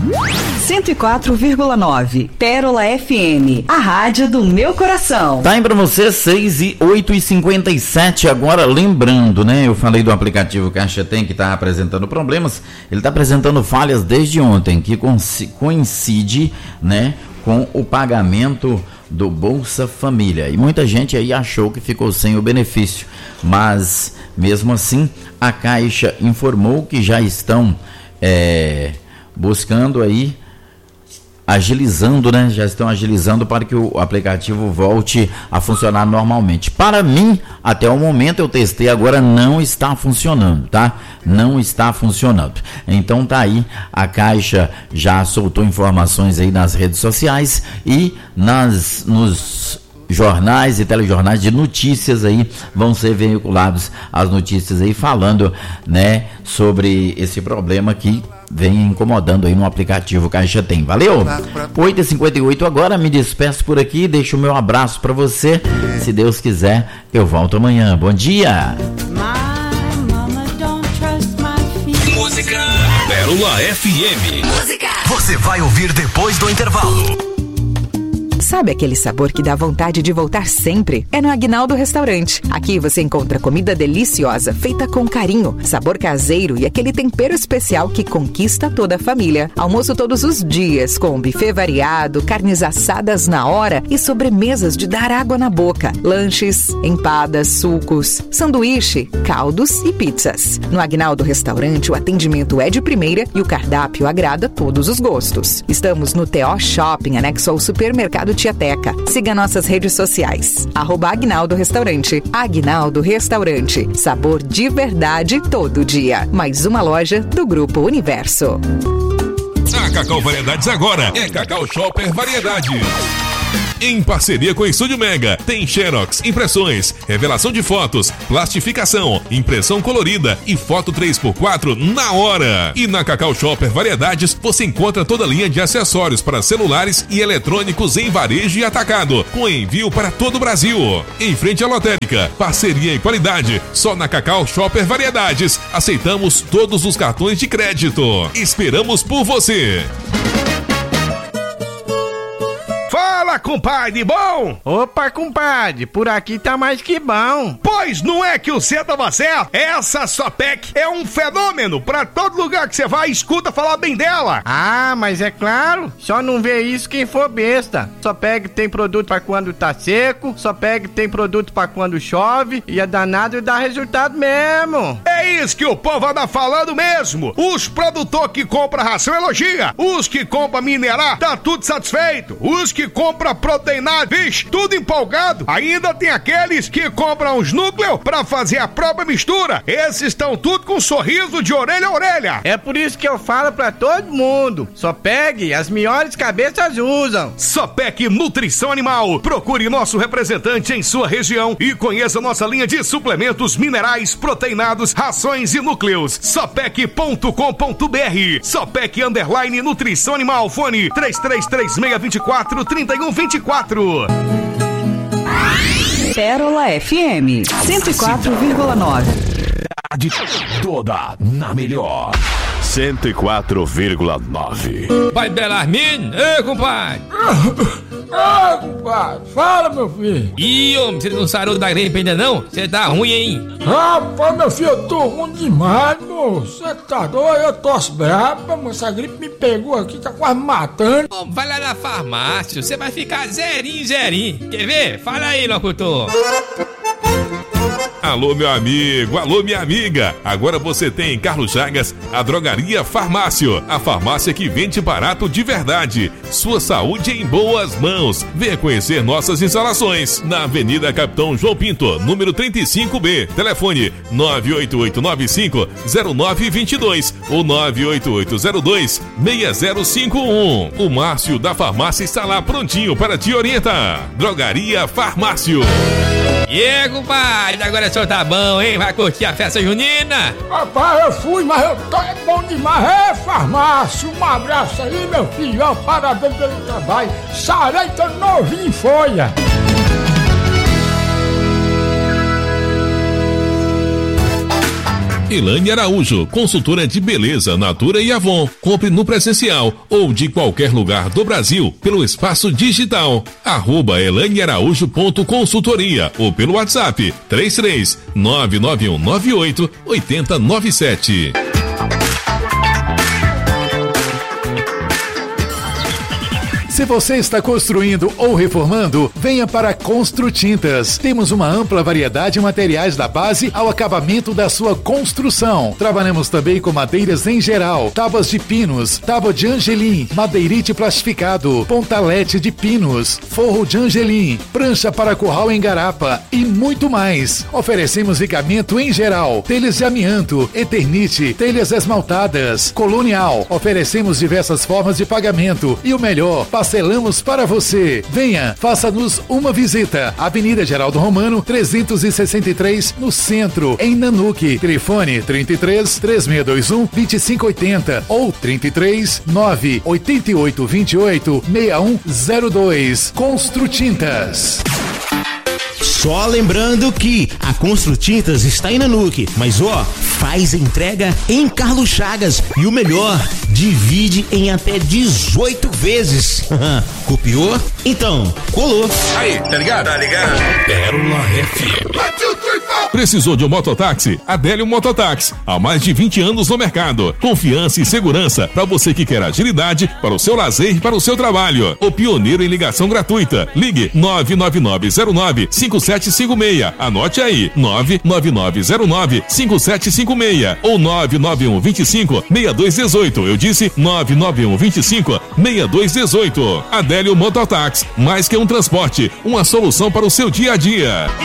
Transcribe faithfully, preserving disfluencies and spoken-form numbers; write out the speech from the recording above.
cento e quatro vírgula nove Pérola F M, a rádio do meu coração. Tá aí pra você, seis e oito e cinquenta e sete. Agora, lembrando, né? Eu falei do aplicativo Caixa Tem que tá apresentando problemas. Ele tá apresentando falhas desde ontem, que coincide, né, com o pagamento do Bolsa Família. E muita gente aí achou que ficou sem o benefício. Mas, mesmo assim, a Caixa informou que já estão é, buscando aí, agilizando, né? Já estão agilizando para que o aplicativo volte a funcionar normalmente. Para mim, até o momento eu testei, agora não está funcionando, tá? Não está funcionando. Então tá aí, a Caixa já soltou informações aí nas redes sociais e nas, nos jornais e telejornais de notícias aí vão ser veiculados as notícias aí falando, né, sobre esse problema que vem incomodando aí no aplicativo Caixa Tem. Valeu? oito e cinquenta e oito agora, me despeço por aqui, deixo o meu abraço para você. Se Deus quiser, eu volto amanhã. Bom dia! Música Pérola F M. Música você vai ouvir depois do intervalo. Sabe aquele sabor que dá vontade de voltar sempre? É no Aguinaldo Restaurante. Aqui você encontra comida deliciosa, feita com carinho, sabor caseiro e aquele tempero especial que conquista toda a família. Almoço todos os dias, com buffet variado, carnes assadas na hora e sobremesas de dar água na boca. Lanches, empadas, sucos, sanduíche, caldos e pizzas. No Aguinaldo Restaurante, o atendimento é de primeira e o cardápio agrada todos os gostos. Estamos no T O Shopping, anexo ao supermercado Tiateca. Siga nossas redes sociais. Arroba Aguinaldo Restaurante. Aguinaldo Restaurante. Sabor de verdade todo dia. Mais uma loja do Grupo Universo. A Cacau Variedades agora é Cacau Shopper Variedades. Em parceria com o Estúdio Mega, tem Xerox, impressões, revelação de fotos, plastificação, impressão colorida e foto três por quatro na hora. E na Cacau Shopper Variedades, você encontra toda a linha de acessórios para celulares e eletrônicos em varejo e atacado, com envio para todo o Brasil. Em frente à lotérica, parceria e qualidade, só na Cacau Shopper Variedades. Aceitamos todos os cartões de crédito. Esperamos por você. Fala, compadre, bom? Opa, compadre, por aqui tá mais que bom. Pois não é que o cê tava certo? Essa Sopec é um fenômeno. Pra todo lugar que você vai, escuta falar bem dela. Ah, mas é claro, só não vê isso quem for besta. Sopec tem produto pra quando tá seco, Sopec tem produto pra quando chove, e é danado e dá resultado mesmo. É isso que o povo anda falando mesmo. Os produtores que compram ração elogia, os que compram minerar, tá tudo satisfeito. Os que compra proteinado, vixe, tudo empolgado. Ainda tem aqueles que compram os núcleos pra fazer a própria mistura. Esses estão tudo com um sorriso de orelha a orelha. É por isso que eu falo pra todo mundo, só pegue, as melhores cabeças usam. Sopec Nutrição Animal. Procure nosso representante em sua região e conheça nossa linha de suplementos minerais, proteinados, rações e núcleos. Sopec ponto com ponto br. Sopec Underline Nutrição Animal. Fone três três três seis dois quatro, trinta e um vinte e quatro. Pérola F M cento e quatro vírgula nove. De toda na melhor. cento e quatro vírgula nove. Pai Belarmino, ei, compadre. Ah, compadre, fala, meu filho. Ih, homem, você não sarou da gripe ainda não? Você tá ruim, hein? Rapaz, meu filho, eu tô ruim demais, moço. Você tá doido? Eu tosse braba, moço. Essa gripe me pegou aqui, tá quase me matando. Ô, vai lá na farmácia, você vai ficar zerinho, zerinho. Quer ver? Fala aí, locutor. Alô, meu amigo, alô, minha amiga. Agora você tem em Carlos Chagas a Drogaria Farmácio, a farmácia que vende barato de verdade. Sua saúde em boas mãos. Venha conhecer nossas instalações na Avenida Capitão João Pinto, número trinta e cinco B. Telefone nove oito oito nove cinco zero nove dois dois ou nove oito oito zero dois seis zero cinco um. O Márcio da farmácia está lá prontinho para te orientar. Drogaria Farmácio. E aí, compadre, agora o senhor tá bom, hein? Vai curtir a festa junina? Rapaz, eu fui, mas eu tô é bom demais. É, farmácia, um abraço aí, meu filho. Ó, parabéns pelo trabalho. Sarei, tô novinho em folha. Elaine Araújo, consultora de beleza, Natura e Avon. Compre no presencial ou de qualquer lugar do Brasil pelo espaço digital. Arroba elaine araújo ponto consultoria ou pelo WhatsApp três três nove nove um nove oito oito zero nove sete. Se você está construindo ou reformando, venha para Construtintas. Temos uma ampla variedade de materiais da base ao acabamento da sua construção. Trabalhamos também com madeiras em geral, tábuas de pinos, tábua de angelim, madeirite plastificado, pontalete de pinos, forro de angelim, prancha para curral em garapa e muito mais. Oferecemos vigamento em geral, telhas de amianto, eternite, telhas esmaltadas, colonial. Oferecemos diversas formas de pagamento e o melhor, parcelamos para você. Venha, faça-nos uma visita. Avenida Geraldo Romano, trezentos e sessenta e três, no centro, em Nanuque. Telefone trinta e três, três seis dois um, dois cinco oito zero ou trinta e três, nove oito oito dois oito, seis um zero dois. Construtintas. Só lembrando que a Construtintas está em Nanuque, mas ó, faz entrega em Carlos Chagas e o melhor, divide em até dezoito vezes. Copiou? Então, colou. Aí, tá ligado? Tá ligado? Pérola F M. Precisou de um mototáxi? Adélio Mototáxi. Há mais de vinte anos no mercado. Confiança e segurança para você que quer agilidade para o seu lazer e para o seu trabalho. O pioneiro em ligação gratuita. Ligue nove nove nove zero nove cinco sete cinco seis. Anote aí, nove nove nove zero nove cinco sete cinco seis ou nove nove um dois cinco seis dois um oito. Eu disse nove nove um dois cinco seis dois um oito. Adélio Mototáxi. Mais que um transporte, uma solução para o seu dia a dia.